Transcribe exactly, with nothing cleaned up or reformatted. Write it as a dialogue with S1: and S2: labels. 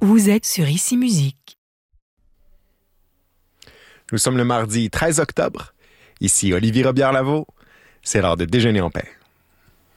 S1: Vous êtes sur Ici Musique.
S2: Nous sommes le mardi treize octobre. Ici Olivier Robillard-Lavaux. C'est l'heure de déjeuner en paix.